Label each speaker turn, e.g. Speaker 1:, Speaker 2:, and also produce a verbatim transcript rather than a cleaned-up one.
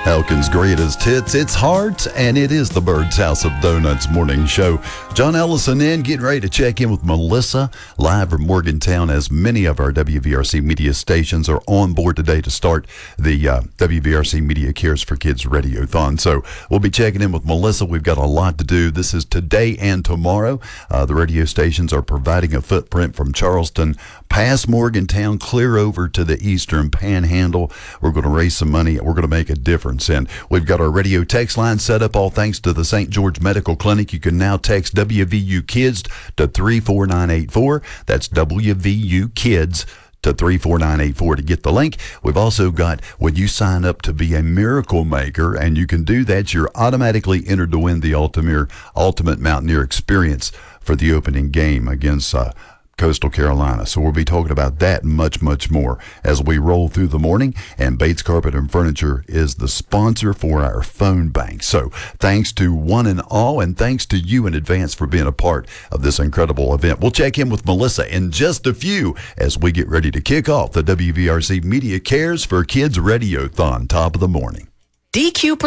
Speaker 1: Elkin's greatest hits. It's Heart, and it is the Bird's House of Donuts morning show. John Ellison in, getting ready to check in with Melissa, live from Morgantown, as many of our W V R C media stations are on board today to start the uh, W V R C Media Cares for Kids Radiothon. So we'll be checking in with Melissa. We've got a lot to do. This is today and tomorrow. Uh, the radio stations are providing a footprint from Charleston past Morgantown, clear over to the Eastern Panhandle. We're going to raise some money. We're going to make a difference. And we've got our radio text line set up, all thanks to the Saint George Medical Clinic. You can now text W V U Kids to three four nine eight four. That's W V U Kids to three four nine eight four to get the link. We've also got, when you sign up to be a miracle maker, and you can do that, you're automatically entered to win the Ultimate, Ultimate Mountaineer Experience for the opening game against uh, Coastal Carolina. So we'll be talking about that and much, much more as we roll through the morning. And Bates Carpet and Furniture is the sponsor for our phone bank. So thanks to one and all, and thanks to you in advance for being a part of this incredible event. We'll check in with Melissa in just a few as we get ready to kick off the W V R C Media Cares for Kids Radiothon, top of the morning.
Speaker 2: D Q